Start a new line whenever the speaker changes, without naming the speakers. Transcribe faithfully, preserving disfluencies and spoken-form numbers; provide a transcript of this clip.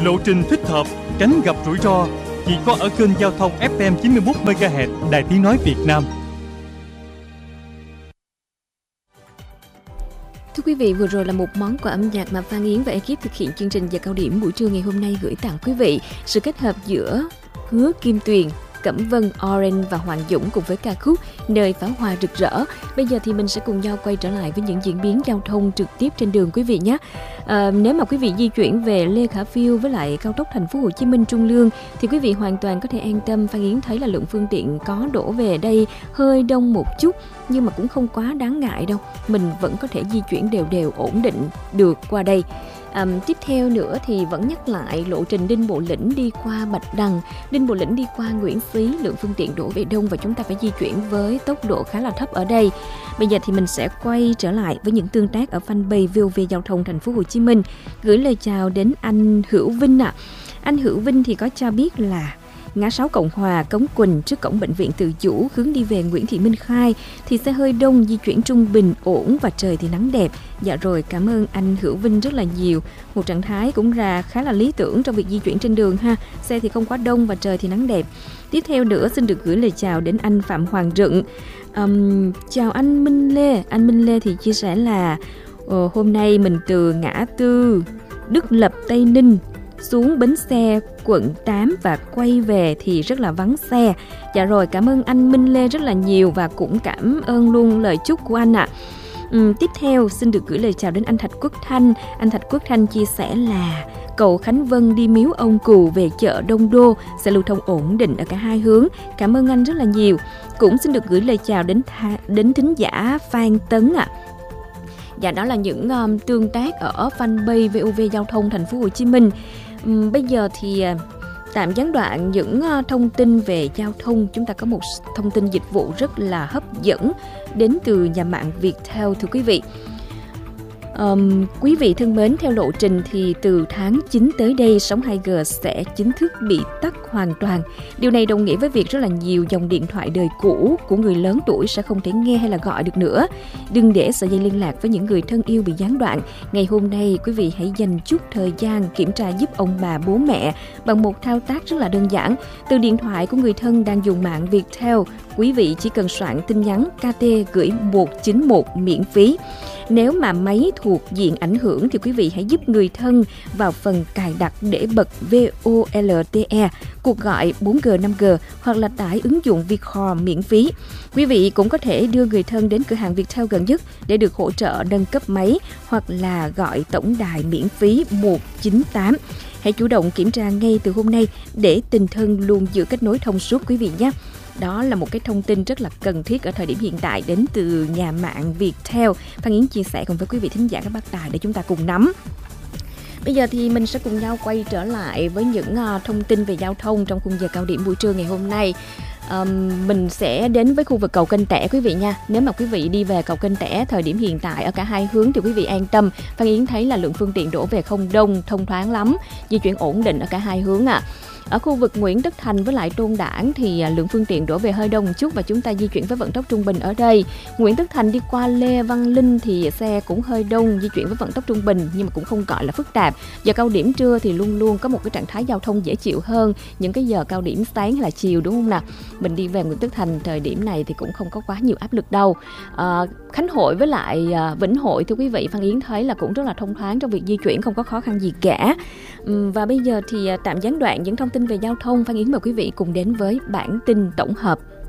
Lộ trình thích hợp, tránh gặp rủi ro chỉ có ở kênh giao thông ép em chín mươi mốt mê ga héc Đài Tiếng nói Việt Nam.
Thưa quý vị, vừa rồi là một món quà âm nhạc mà Phan Yến và ekip thực hiện chương trình Giờ Cao Điểm buổi trưa ngày hôm nay gửi tặng quý vị. Sự kết hợp giữa Hứa Kim Tuyền, Cẩm Vân, Orange và Hoàng Dũng cùng với ca khúc Nơi Pháo Hoa Rực Rỡ. Bây giờ thì mình sẽ cùng nhau quay trở lại với những diễn biến giao thông trực tiếp trên đường quý vị nhé. À, nếu mà quý vị di chuyển về Lê Khả Phiêu với lại cao tốc Thành phố Hồ Chí Minh Trung Lương thì quý vị hoàn toàn có thể an tâm. Phan Yến thấy là lượng phương tiện có đổ về đây hơi đông một chút nhưng mà cũng không quá đáng ngại đâu. Mình vẫn có thể di chuyển đều đều ổn định được qua đây. À, tiếp theo nữa thì vẫn nhắc lại lộ trình Đinh Bộ Lĩnh đi qua Bạch Đằng, Đinh Bộ Lĩnh đi qua Nguyễn Xí, lượng phương tiện đổ về đông và chúng ta phải di chuyển với tốc độ khá là thấp ở đây. Bây giờ thì mình sẽ quay trở lại với những tương tác ở fanpage vê o vê Giao thông Thành phố Hồ Chí Minh. Gửi lời chào đến anh Hữu Vinh ạ. À. Anh Hữu Vinh thì có cho biết là ngã sáu Cộng Hòa, Cống Quỳnh trước cổng bệnh viện Từ Dũ hướng đi về Nguyễn Thị Minh Khai thì xe hơi đông, di chuyển trung bình ổn và trời thì nắng đẹp. Dạ rồi, cảm ơn anh Hữu Vinh rất là nhiều. Một trạng thái cũng ra khá là lý tưởng trong việc di chuyển trên đường ha. Xe thì không quá đông và trời thì nắng đẹp. Tiếp theo nữa xin được gửi lời chào đến anh Phạm Hoàng Rựng. Um, chào anh Minh Lê. Anh Minh Lê thì chia sẻ là uh, hôm nay mình từ ngã tư Đức Lập Tây Ninh xuống bến xe quận tám và quay về thì rất là vắng xe. Dạ rồi, cảm ơn anh Minh Lê rất là nhiều và cũng cảm ơn luôn lời chúc của anh ạ. À. Ừ, tiếp theo xin được gửi lời chào đến anh Thạch Quốc Thanh. Anh Thạch Quốc Thanh chia sẻ là cầu Khánh Vân đi Miếu Ông Cù về chợ Đông Đô sẽ lưu thông ổn định ở cả hai hướng. Cảm ơn anh rất là nhiều. Cũng xin được gửi lời chào đến tha, đến thính giả Phan Tấn ạ. À. Dạ, đó là những um, tương tác ở fanpage vê o vê Giao thông Thành phố Hồ Chí Minh. Um, bây giờ thì uh, tạm gián đoạn những uh, thông tin về giao thông. Chúng ta có một thông tin dịch vụ rất là hấp dẫn đến từ nhà mạng Viettel thưa quý vị. Um, quý vị thân mến, theo lộ trình thì từ tháng chín tới đây sóng hai G sẽ chính thức bị tắt hoàn toàn. Điều này đồng nghĩa với việc rất là nhiều dòng điện thoại đời cũ của người lớn tuổi sẽ không thể nghe hay là gọi được nữa. Đừng để sợi dây liên lạc với những người thân yêu bị gián đoạn. Ngày hôm nay quý vị hãy dành chút thời gian kiểm tra giúp ông bà bố mẹ bằng một thao tác rất là đơn giản. Từ điện thoại của người thân đang dùng mạng Viettel, quý vị chỉ cần soạn tin nhắn ca tê gửi một chín một miễn phí. Nếu mà máy thuộc diện ảnh hưởng thì quý vị hãy giúp người thân vào phần cài đặt để bật vê o lờ tê e, cuộc gọi bốn G năm G hoặc là tải ứng dụng Vietcall miễn phí. Quý vị cũng có thể đưa người thân đến cửa hàng Viettel gần nhất để được hỗ trợ nâng cấp máy hoặc là gọi tổng đài miễn phí một chín tám. Hãy chủ động kiểm tra ngay từ hôm nay để tình thân luôn giữ kết nối thông suốt quý vị nhé. Đó là một cái thông tin rất là cần thiết ở thời điểm hiện tại đến từ nhà mạng Viettel. Phan Yến chia sẻ cùng với quý vị thính giả các bác tài để chúng ta cùng nắm. Bây giờ thì mình sẽ cùng nhau quay trở lại với những uh, thông tin về giao thông trong khung giờ cao điểm buổi trưa ngày hôm nay. Um, mình sẽ đến với khu vực cầu Kênh Tẻ quý vị nha. Nếu mà quý vị đi về cầu Kênh Tẻ thời điểm hiện tại ở cả hai hướng thì quý vị an tâm. Phan Yến thấy là lượng phương tiện đổ về không đông, thông thoáng lắm, di chuyển ổn định ở cả hai hướng ạ. À. Ở khu vực Nguyễn Tất Thành với lại Tôn Đản thì lượng phương tiện đổ về hơi đông một chút và chúng ta di chuyển với vận tốc trung bình ở đây. Nguyễn Tất Thành đi qua Lê Văn Linh thì xe cũng hơi đông, di chuyển với vận tốc trung bình nhưng mà cũng không gọi là phức tạp. Giờ cao điểm trưa thì luôn luôn có một cái trạng thái giao thông dễ chịu hơn những cái giờ cao điểm sáng hay là chiều, đúng không nào? Mình đi về Nguyễn Tất Thành thời điểm này thì cũng không có quá nhiều áp lực đâu. À, Khánh Hội với lại à, Vĩnh Hội thưa quý vị, Phan Yến thấy là cũng rất là thông thoáng trong việc di chuyển, không có khó khăn gì cả. Uhm, và bây giờ thì à, tạm gián đoạn những thông tin về giao thông, Phan Yến mời quý vị cùng đến với bản tin tổng hợp.